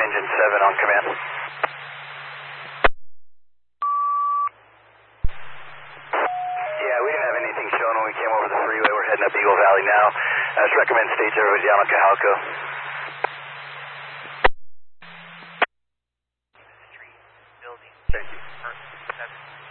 engine 7 on command. Yeah, we didn't have anything shown when we came over the freeway. We're heading up Eagle Valley now. I just recommend stage everybody down on Cajalco. Street, building, Thank you. 7.